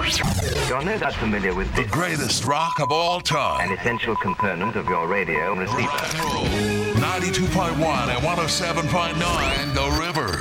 You're no doubt familiar with The greatest rock of all time. an essential component of your radio receiver. Rock and roll. 92.1 and 107.9 The River.